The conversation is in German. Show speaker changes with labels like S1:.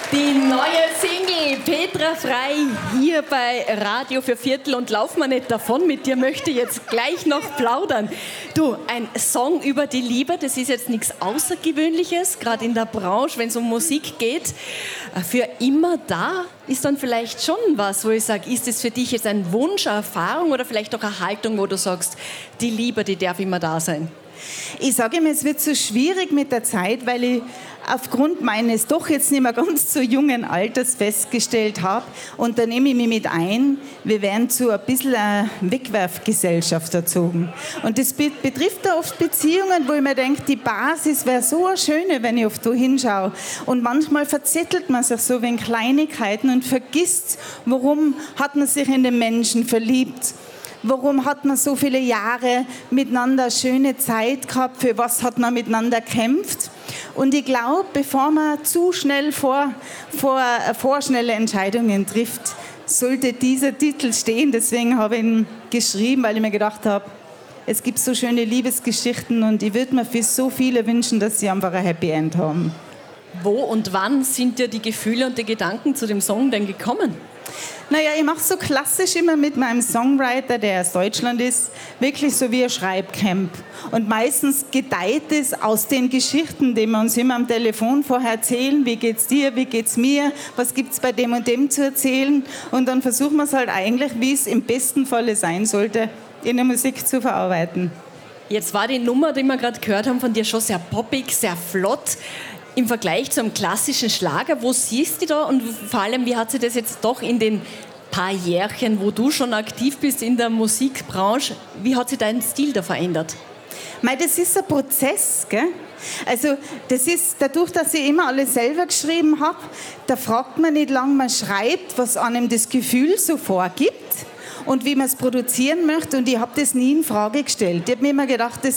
S1: Die neue Single Petra Frei hier bei Radio für Viertel und lauf mal nicht davon, mit dir möchte ich jetzt gleich noch plaudern. Du, ein Song über die Liebe, das ist jetzt nichts Außergewöhnliches, gerade in der Branche, wenn es um Musik geht. Für immer da ist dann vielleicht schon was, wo ich sage, ist es für dich jetzt ein Wunsch, eine Erfahrung oder vielleicht auch eine Haltung, wo du sagst, die Liebe, die darf immer da sein?
S2: Ich sage immer, es wird so schwierig mit der Zeit, weil ich aufgrund meines doch jetzt nicht mehr ganz so jungen Alters festgestellt habe, und da nehme ich mich mit ein, wir werden zu ein bisschen einer Wegwerfgesellschaft erzogen. Und das betrifft da oft Beziehungen, wo ich mir denke, die Basis wäre so eine schöne, wenn ich oft da hinschaue. Und manchmal verzettelt man sich so wegen Kleinigkeiten und vergisst, warum hat man sich in den Menschen verliebt. Warum hat man so viele Jahre miteinander schöne Zeit gehabt? Für was hat man miteinander gekämpft? Und ich glaube, bevor man zu schnell vorschnelle Entscheidungen trifft, sollte dieser Titel stehen. Deswegen habe ich ihn geschrieben, weil ich mir gedacht habe, es gibt so schöne Liebesgeschichten und ich würde mir für so viele wünschen, dass sie einfach ein Happy End haben.
S1: Wo und wann sind dir die Gefühle und die Gedanken zu dem Song denn gekommen?
S2: Naja, ich mache so klassisch immer mit meinem Songwriter, der aus Deutschland ist, wirklich so wie ein Schreibcamp. Und meistens gedeiht es aus den Geschichten, die wir uns immer am Telefon vorher erzählen. Wie geht's dir, wie geht's mir, was gibt's bei dem und dem zu erzählen? Und dann versuchen wir es halt eigentlich, wie es im besten Falle sein sollte, in der Musik zu verarbeiten.
S1: Jetzt war die Nummer, die wir gerade gehört haben, von dir schon sehr poppig, sehr flott. Im Vergleich zu einem klassischen Schlager, wo siehst du da und vor allem, wie hat sich das jetzt doch in den paar Jährchen, wo du schon aktiv bist in der Musikbranche, wie hat sich dein Stil da verändert?
S2: Das ist ein Prozess, gell? Also das ist dadurch, dass ich immer alles selber geschrieben habe, da fragt man nicht lange, man schreibt, was einem das Gefühl so vorgibt und wie man es produzieren möchte, und ich habe das nie in Frage gestellt. Ich habe mir immer gedacht, das